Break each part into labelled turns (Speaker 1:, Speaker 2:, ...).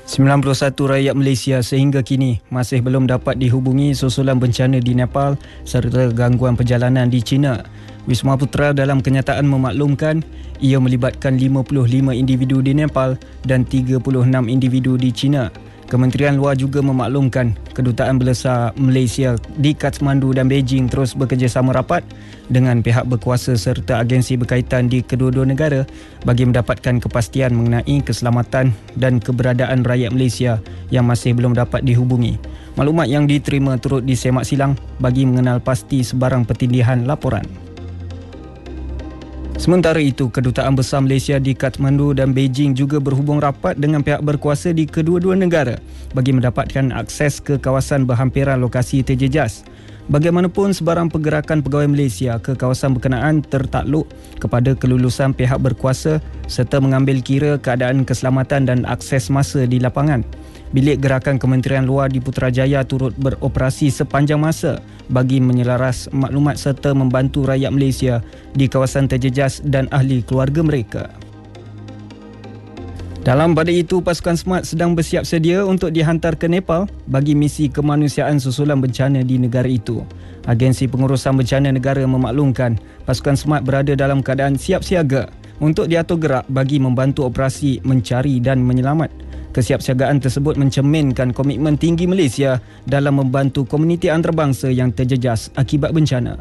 Speaker 1: 91 rakyat Malaysia sehingga kini masih belum dapat dihubungi susulan bencana di Nepal serta gangguan perjalanan di China. Wisma Putra dalam kenyataan memaklumkan ia melibatkan 55 individu di Nepal dan 36 individu di China. Kementerian Luar juga memaklumkan Kedutaan Besar Malaysia di Kathmandu dan Beijing terus bekerjasama rapat dengan pihak berkuasa serta agensi berkaitan di kedua-dua negara bagi mendapatkan kepastian mengenai keselamatan dan keberadaan rakyat Malaysia yang masih belum dapat dihubungi. Maklumat yang diterima turut disemak silang bagi mengenal pasti sebarang pertindihan laporan. Sementara itu, Kedutaan Besar Malaysia di Kathmandu dan Beijing juga berhubung rapat dengan pihak berkuasa di kedua-dua negara bagi mendapatkan akses ke kawasan berhampiran lokasi terjejas. Bagaimanapun, sebarang pergerakan pegawai Malaysia ke kawasan berkenaan tertakluk kepada kelulusan pihak berkuasa serta mengambil kira keadaan keselamatan dan akses masa di lapangan. Bilik Gerakan Kementerian Luar di Putrajaya turut beroperasi sepanjang masa bagi menyelaras maklumat serta membantu rakyat Malaysia di kawasan terjejas dan ahli keluarga mereka. Dalam pada itu, pasukan SMART sedang bersiap sedia untuk dihantar ke Nepal bagi misi kemanusiaan susulan bencana di negara itu. Agensi Pengurusan Bencana Negara memaklumkan pasukan SMART berada dalam keadaan siap siaga untuk diatur gerak bagi membantu operasi mencari dan menyelamat. Kesiapsiagaan tersebut mencerminkan komitmen tinggi Malaysia dalam membantu komuniti antarabangsa yang terjejas akibat bencana.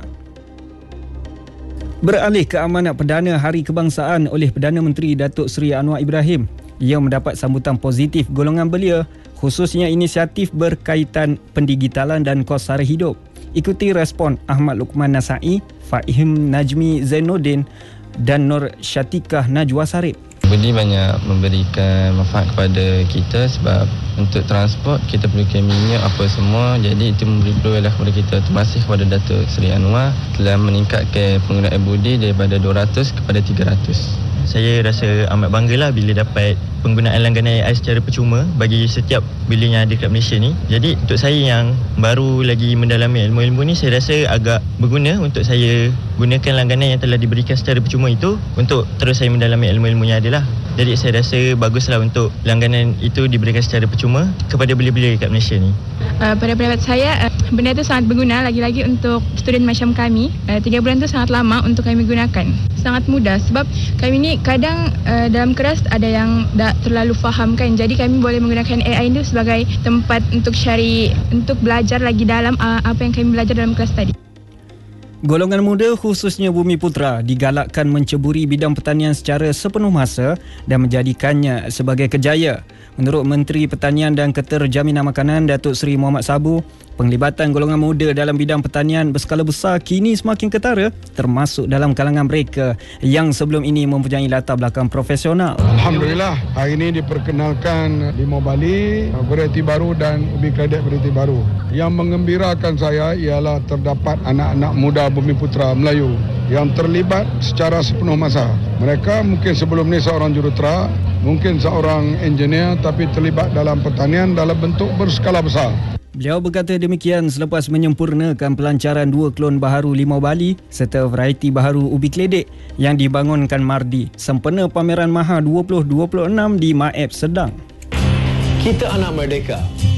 Speaker 1: Beralih ke amanat Perdana Hari Kebangsaan oleh Perdana Menteri Datuk Seri Anwar Ibrahim, ia mendapat sambutan positif golongan belia, khususnya inisiatif berkaitan pendigitalan dan kos sara hidup. Ikuti respon Ahmad Luqman Nasai, Fahim Najmi Zainuddin dan Nur Syatikah Najwa Sarip.
Speaker 2: Budi banyak memberikan manfaat kepada kita sebab untuk transport kita perlukan minyak apa semua, jadi itu memberi peluang kepada kita. Terima kasih kepada Datuk Seri Anwar telah meningkatkan penggunaan Budi daripada 200 kepada 300.
Speaker 3: Saya rasa amat banggalah bila dapat penggunaan langganan AI secara percuma bagi setiap bilik yang ada kat Malaysia ni. Jadi untuk saya yang baru lagi mendalami ilmu-ilmu ni, saya rasa agak berguna untuk saya gunakan langganan yang telah diberikan secara percuma itu untuk terus saya mendalami ilmu-ilmu yang ada lah. Jadi saya rasa baguslah untuk langganan itu diberikan secara percuma kepada belia-belia kat Malaysia ni.
Speaker 4: Pada pendapat saya, benda itu sangat berguna lagi-lagi untuk student macam kami. 3 bulan itu sangat lama untuk kami gunakan. Sangat mudah sebab kami ni kadang dalam kelas ada yang tak terlalu faham kan. Jadi kami boleh menggunakan AI itu sebagai tempat untuk cari, untuk belajar lagi dalam apa yang kami belajar dalam kelas tadi.
Speaker 1: Golongan muda khususnya Bumi Putra digalakkan menceburi bidang pertanian secara sepenuh masa dan menjadikannya sebagai kerjaya. Menurut Menteri Pertanian dan Keterjaminan Makanan Datuk Seri Muhammad Sabu, penglibatan golongan muda dalam bidang pertanian berskala besar kini semakin ketara, termasuk dalam kalangan mereka yang sebelum ini mempunyai latar belakang profesional.
Speaker 5: Alhamdulillah, hari ini diperkenalkan limau Bali, varieti baru dan ubi kredit varieti baru. Yang mengembirakan saya ialah terdapat anak-anak muda Bumi Putra Melayu yang terlibat secara sepenuh masa. Mereka mungkin sebelum ni seorang jurutera, mungkin seorang engineer, tapi terlibat dalam pertanian dalam bentuk berskala besar.
Speaker 1: Beliau berkata demikian selepas menyempurnakan pelancaran 2 klon baharu limau Bali serta varieti baharu ubi keledek yang dibangunkan Mardi sempena pameran Maha 2026 di Maep Sedang.
Speaker 6: Kita anak merdeka.